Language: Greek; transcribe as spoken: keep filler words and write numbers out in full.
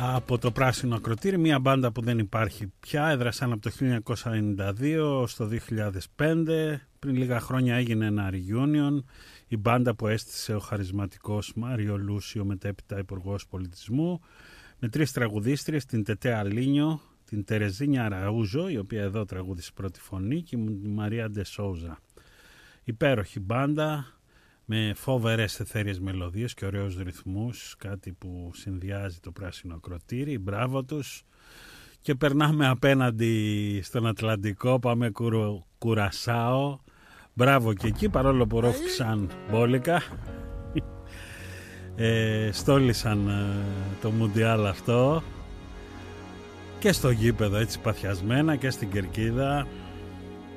από το Πράσινο Ακροτήρι, μια μπάντα που δεν υπάρχει πια, έδρασαν από το χίλια εννιακόσια ενενήντα δύο στο δύο χιλιάδες πέντε, πριν λίγα χρόνια έγινε ένα reunion, η μπάντα που έστησε ο χαρισματικός Μάριο Λούσιο, μετέπειτα υπουργός πολιτισμού, με τρεις τραγουδίστριες, την Τετέ Αλίνιο, την Τερεζίνια Ραούζο, η οποία εδώ τραγούδισε πρώτη φωνή, και η Μαρία Ντεσόουζα. Υπέροχη μπάντα, με φοβερές εθέριες μελωδίες και ωραίους ρυθμούς, κάτι που συνδυάζει το Πράσινο Ακροτήρι. Μπράβο τους. Και περνάμε απέναντι στον Ατλαντικό, πάμε κουρου, Κουρασάο. Μπράβο και εκεί, παρόλο που ρόφηξαν μπόλικα, ε, στόλισαν ε, το Μουντιάλ αυτό και στο γήπεδο έτσι παθιασμένα και στην κερκίδα.